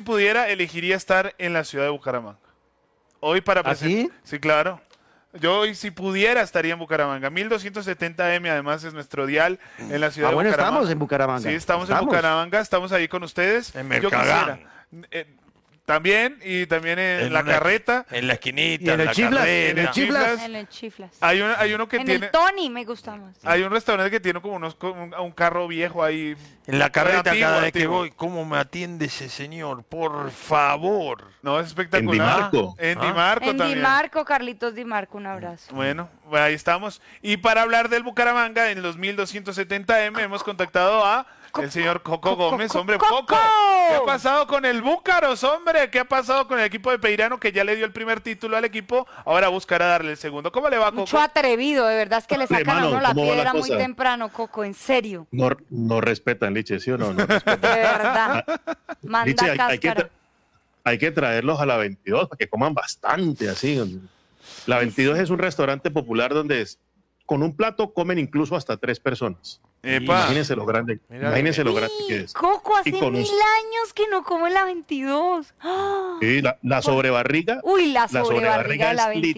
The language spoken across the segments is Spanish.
pudiera, elegiría estar en la ciudad de Bucaramanga. Hoy para ¿Sí? Sí, claro. Yo hoy, si pudiera, estaría en Bucaramanga. 1270M, además, es nuestro dial en la ciudad de Bueno, Bucaramanga. estamos en Bucaramanga. Sí, estamos en Bucaramanga, estamos ahí con ustedes. En Yo Mercadán. quisiera. También, y también en la carreta. En la esquinita, ¿Y en el la Chiflas? carreta. ¿En el Chiflas? En el Chiflas. Hay uno que En tiene. el Tony me gusta más. Hay un restaurante que tiene como un carro viejo ahí. En la carreta Antiguo, cada vez que antiguo. voy, ¿cómo me atiende ese señor? Por favor. No, es En espectacular. Di Marco. En Di Ah. Marco En también. Di Marco, Carlitos Di Marco, un abrazo. Bueno, ahí estamos. Y para hablar del Bucaramanga, en los 1270M hemos contactado a el señor Coco Gómez. Hombre, Coco, ¿qué ha pasado con el Búcaros, hombre? ¿Qué ha pasado con el equipo de Peirano, que ya le dio el primer título al equipo? Ahora buscará darle el segundo. ¿Cómo le va, Coco? Mucho atrevido, de verdad es que le sacan a Hermano, uno la ¿cómo va la piedra muy cosa? temprano, Coco, en serio. No respetan, Liche, ¿sí o no? No De respetan. verdad. Manda Liche, cáscara. hay que traerlos a la 22 para que coman bastante, así. La 22 es un restaurante popular donde con un plato comen incluso hasta 3 personas. Epa. Imagínense lo grande, Mira, imagínense lo grande que es. Coco, hace Y con 1000 años que no come la 22. ¡Ah! Sí, la sobrebarriga. Uy, la La sobrebarriga de la es 22.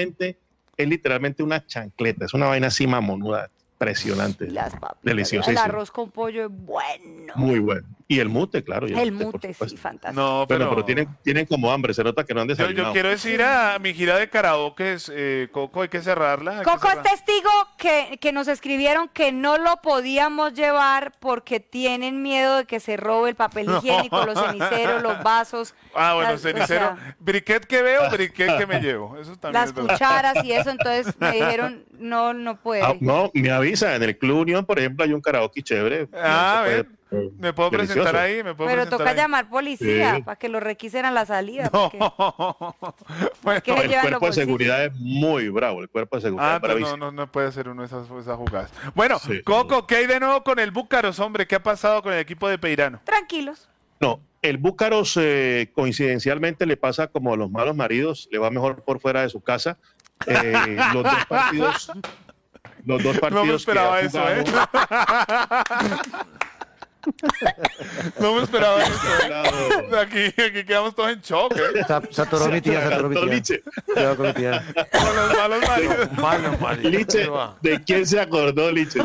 literalmente una chancleta. Es una vaina así mamonuda, impresionante. Y las papitas. Deliciosísimo. El arroz con pollo es bueno. Muy bueno. Y el mute, claro. y El por mute, supuesto. sí, fantástico. No, Pero tienen como hambre, se nota que no han Yo desayunado. quiero decir a mi gira de karaoke, Coco, hay que cerrarla. Coco es testigo que nos escribieron que no lo podíamos llevar porque tienen miedo de que se robe el papel higiénico, los ceniceros, los vasos. Ah, bueno, las- cenicero. o sea, Briquet que veo, briquet que me llevo. Eso también las es verdad. cucharas y eso, entonces me dijeron, no puede. No, me avisa. En el Club Unión, por ejemplo, hay un karaoke chévere. Ah, Se ven. puede- Me puedo delicioso. presentar ahí, me puedo Pero presentar toca ahí. llamar policía Sí. para que lo requisen a la salida. No. porque- Bueno, ¿Qué? El llevan cuerpo los de bolsillos. seguridad es muy bravo. El cuerpo de seguridad Ah, es bravísimo. no puede hacer uno de esas jugadas. Bueno, Sí. Coco, ¿qué hay de nuevo con el Búcaros, hombre? ¿Qué ha pasado con el equipo de Peirano? Tranquilos. No, el Búcaros coincidencialmente le pasa como a los malos maridos, le va mejor por fuera de su casa. Los dos partidos. Los dos partidos. No me que esperaba ha eso, jugado- No me esperaba eso. Aquí quedamos todos en shock, ¿eh? Se atoró mi tía, se atoró mi tía. Liche. Cuidado con mi tía. Con los malos maridos. Malo, malo. Liche, ¿Qué va? ¿de quién se acordó, Liche?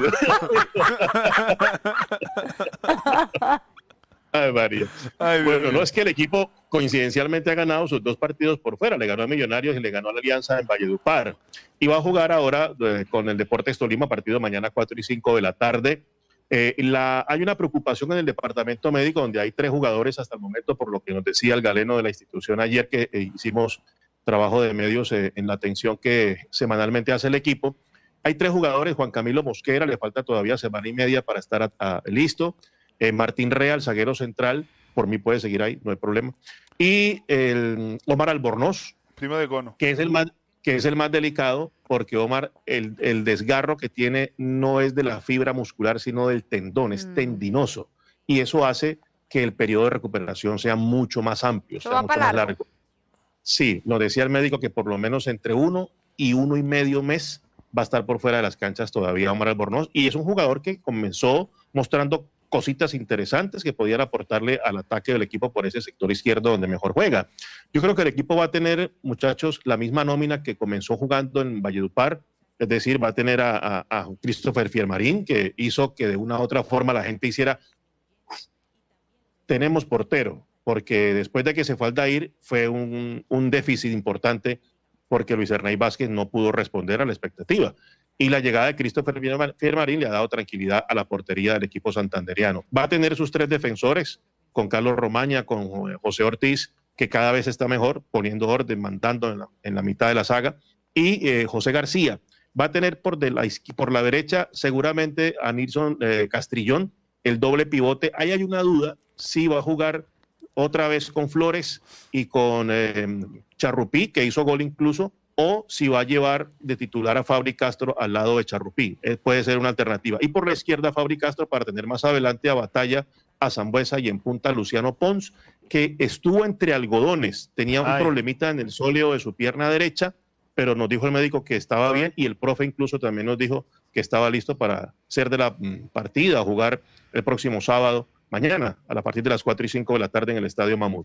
Ay, María. Ay, Dios Bueno, mío. no es que el equipo coincidencialmente ha ganado sus 2 partidos por fuera. Le ganó a Millonarios y le ganó a la Alianza en Valledupar. Y va a jugar ahora con el Deportes Tolima, partido mañana 4 y 5 de la tarde. Hay una preocupación en el departamento médico donde hay 3 jugadores hasta el momento, por lo que nos decía el galeno de la institución ayer que hicimos trabajo de medios en la atención que semanalmente hace el equipo. Hay 3 jugadores, Juan Camilo Mosquera, le falta todavía semana y media para estar listo. Martín Real, zaguero central, por mí puede seguir ahí, no hay problema. Y Omar Albornoz, Primo de Gono. que es el más delicado, porque Omar, el desgarro que tiene no es de la fibra muscular, sino del tendón, es tendinoso. Y eso hace que el periodo de recuperación sea mucho más amplio, Eso sea va mucho para más largo. largo. Sí, nos decía el médico que por lo menos entre 1 y 1,5 meses va a estar por fuera de las canchas todavía Omar Albornoz. Y es un jugador que comenzó mostrando cositas interesantes que podían aportarle al ataque del equipo por ese sector izquierdo donde mejor juega. Yo creo que el equipo va a tener, muchachos, la misma nómina que comenzó jugando en Valledupar, es decir, va a tener a Christopher Fiermarín, que hizo que de una u otra forma la gente hiciera, tenemos portero, porque después de que se fue Aldair fue un déficit importante porque Luis Ernei Vázquez no pudo responder a la expectativa. Y la llegada de Christopher Fiermarín le ha dado tranquilidad a la portería del equipo santanderiano. Va a tener sus 3 defensores, con Carlos Romaña, con José Ortiz, que cada vez está mejor, poniendo orden, mandando en la mitad de la saga, y José García. Va a tener por la derecha seguramente a Nilson Castrillón, el doble pivote. Ahí hay una duda si va a jugar otra vez con Flores y con Charrupí, que hizo gol incluso, o si va a llevar de titular a Fabri Castro al lado de Charrupí. Puede ser una alternativa. Y por la izquierda Fabri Castro para tener más adelante a Batalla, a Sambuesa y en punta a Luciano Pons, que estuvo entre algodones. Tenía un problemita en el sóleo de su pierna derecha, pero nos dijo el médico que estaba bien y el profe incluso también nos dijo que estaba listo para ser de la partida, jugar el próximo sábado, mañana, a partir de las 4 y 5 de la tarde en el Estadio Mamut.